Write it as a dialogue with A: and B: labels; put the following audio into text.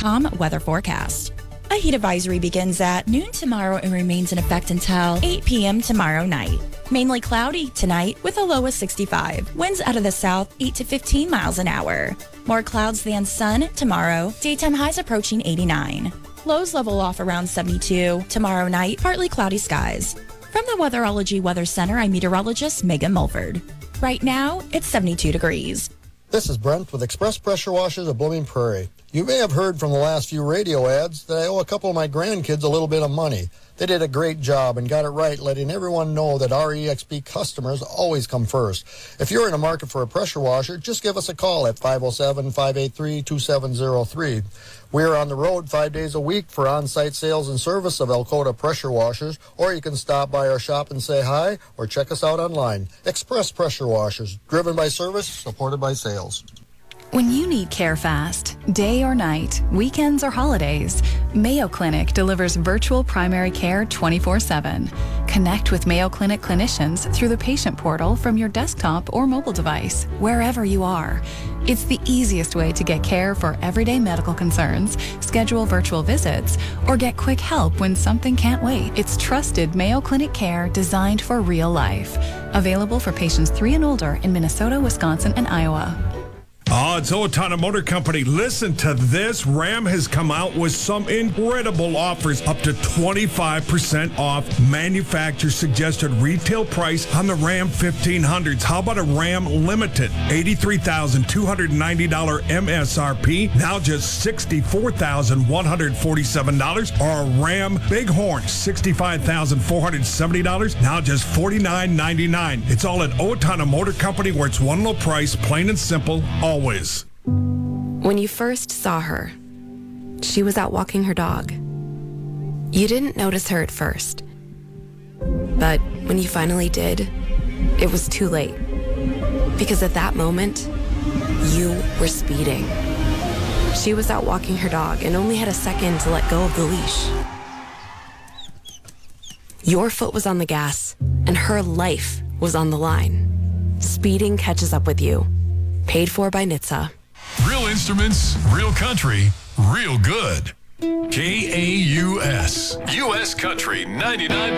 A: weather.com weather forecast. A heat advisory begins at noon tomorrow and remains in effect until 8 p.m. tomorrow night. Mainly cloudy tonight with a low of 65. Winds out of the south 8 to 15 miles an hour. More clouds than sun tomorrow. Daytime highs approaching 89. Lows level off around 72. Tomorrow night, partly cloudy skies. From the Weatherology Weather Center, I'm meteorologist Megan Mulford. Right now, it's 72 degrees.
B: This is Brent with Express Pressure Washers of Blooming Prairie. You may have heard from the last few radio ads that I owe a couple of my grandkids a little bit of money. They did a great job and got it right, letting everyone know that our EXP customers always come first. If you're in the market for a pressure washer, just give us a call at 507-583-2703. We're on the road 5 days a week for on-site sales and service of Elkota pressure washers, or you can stop by our shop and say hi, or check us out online. Express Pressure Washers, driven by service, supported by sales.
C: When you need care fast, day or night, weekends or holidays, Mayo Clinic delivers virtual primary care 24/7. Connect with Mayo Clinic clinicians through the patient portal from your desktop or mobile device, wherever you are. It's the easiest way to get care for everyday medical concerns, schedule virtual visits, or get quick help when something can't wait. It's trusted Mayo Clinic care designed for real life. Available for patients 3 and older in Minnesota, Wisconsin, and Iowa.
D: Oh, it's Owatonna Motor Company. Listen to this. Ram has come out with some incredible offers, up to 25% off manufacturer-suggested retail price on the Ram 1500s. How about a Ram Limited? $83,290 MSRP, now just $64,147. Or a Ram Bighorn, $65,470, now just $49,999. It's all at Owatonna Motor Company, where it's one low price, plain and simple, always.
E: When you first saw her, she was out walking her dog. You didn't notice her at first. But when you finally did, it was too late. Because at that moment, you were speeding. She was out walking her dog and only had a second to let go of the leash. Your foot was on the gas, and her life was on the line. Speeding catches up with you. Paid for by NHTSA.
F: Real instruments, real country, real good. KAUS. U.S. Country 99.